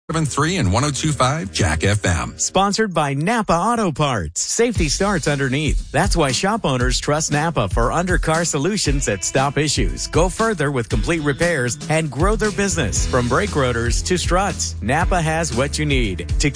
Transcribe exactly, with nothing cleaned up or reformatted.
seven three and one oh two point five Jack F M. Sponsored by Napa Auto Parts. Safety starts underneath. That's why shop owners trust Napa for undercar solutions that stop issues, go further with complete repairs, and grow their business. From brake rotors to struts, Napa has what you need to